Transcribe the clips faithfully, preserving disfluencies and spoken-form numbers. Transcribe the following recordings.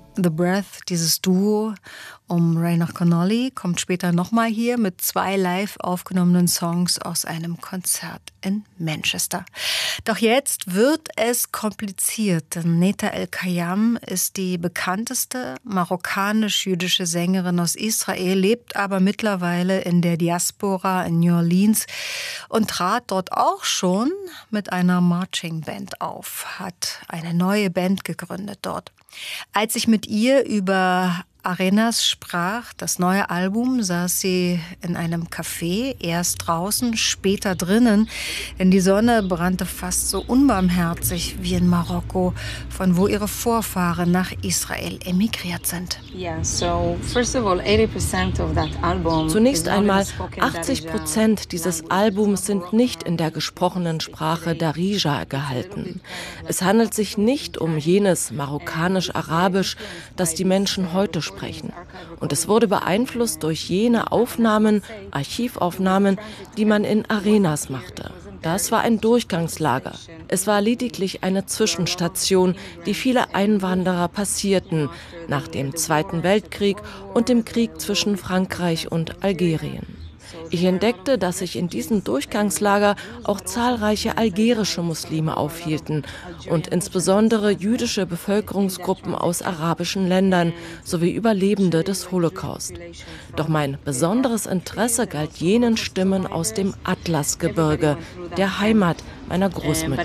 The Breath, dieses Duo um Reinhard Connolly, kommt später nochmal hier mit zwei live aufgenommenen Songs aus einem Konzert in Manchester. Doch jetzt wird es kompliziert, denn Neta El-Kayam ist die bekannteste marokkanisch-jüdische Sängerin aus Israel, lebt aber mittlerweile in der Diaspora in New Orleans und trat dort auch schon mit einer Marching Band auf, hat eine neue Band gegründet dort. Als ich mit ihr über Arenas sprach, das neue Album, saß sie in einem Café, erst draußen, später drinnen, denn die Sonne brannte fast so unbarmherzig wie in Marokko, von wo ihre Vorfahren nach Israel emigriert sind. Zunächst einmal, achtzig Prozent dieses Albums sind nicht in der gesprochenen Sprache Darija gehalten. Es handelt sich nicht um jenes marokkanisch-arabisch, das die Menschen heute sprechen. Und es wurde beeinflusst durch jene Aufnahmen, Archivaufnahmen, die man in Arenas machte. Das war ein Durchgangslager. Es war lediglich eine Zwischenstation, die viele Einwanderer passierten nach dem Zweiten Weltkrieg und dem Krieg zwischen Frankreich und Algerien. Ich entdeckte, dass sich in diesem Durchgangslager auch zahlreiche algerische Muslime aufhielten und insbesondere jüdische Bevölkerungsgruppen aus arabischen Ländern sowie Überlebende des Holocaust. Doch mein besonderes Interesse galt jenen Stimmen aus dem Atlasgebirge, der Heimat meiner Großmutter.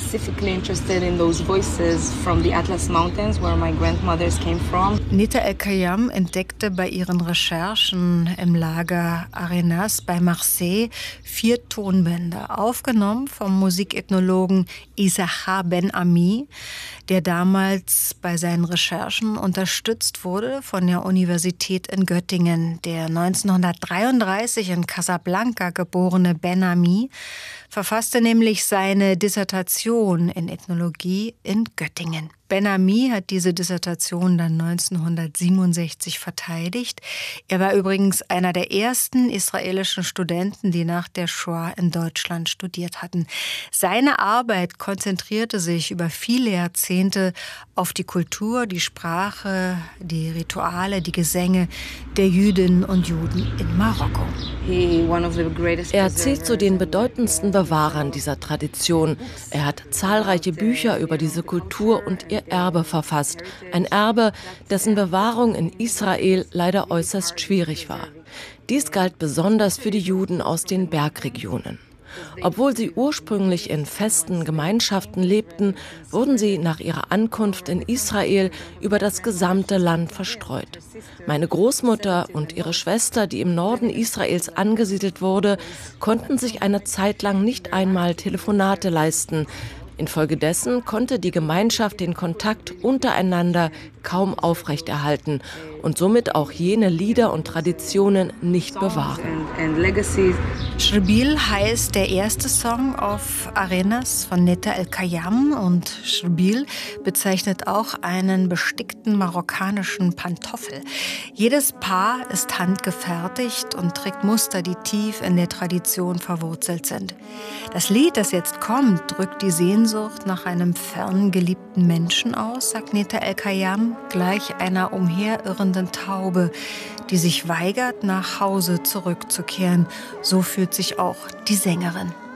Neta El-Kayam entdeckte bei ihren Recherchen im Lager Arenas bei Marseille vier Tonbänder, aufgenommen vom Musikethnologen Issachar Ben Ami, der damals bei seinen Recherchen unterstützt wurde von der Universität in Göttingen. Der neunzehnhundertdreiunddreißig in Casablanca geborene Ben Ami verfasste nämlich seine Dissertation in Ethnologie in Göttingen. Ben Ami hat diese Dissertation dann neunzehnhundertsiebenundsechzig verteidigt. Er war übrigens einer der ersten israelischen Studenten, die nach der Shoah in Deutschland studiert hatten. Seine Arbeit konzentrierte sich über viele Jahrzehnte auf die Kultur, die Sprache, die Rituale, die Gesänge der Jüdinnen und Juden in Marokko. Er zählt zu den bedeutendsten Bewahrern dieser Tradition. Er hat zahlreiche Bücher über diese Kultur und ihr Erbe verfasst. Ein Erbe, dessen Bewahrung in Israel leider äußerst schwierig war. Dies galt besonders für die Juden aus den Bergregionen. Obwohl sie ursprünglich in festen Gemeinschaften lebten, wurden sie nach ihrer Ankunft in Israel über das gesamte Land verstreut. Meine Großmutter und ihre Schwester, die im Norden Israels angesiedelt wurde, konnten sich eine Zeit lang nicht einmal Telefonate leisten. Infolgedessen konnte die Gemeinschaft den Kontakt untereinander kaum aufrechterhalten und somit auch jene Lieder und Traditionen nicht bewahren. Shrbil heißt der erste Song auf Arenas von Neta El-Kayam und Shrbil bezeichnet auch einen bestickten marokkanischen Pantoffel. Jedes Paar ist handgefertigt und trägt Muster, die tief in der Tradition verwurzelt sind. Das Lied, das jetzt kommt, drückt die Sehnsucht nach einem fernen geliebten Menschen aus, sagt Neta El-Kayam, gleich einer umherirrenden Taube, die sich weigert, nach Hause zurückzukehren. So fühlt sich auch die Sängerin.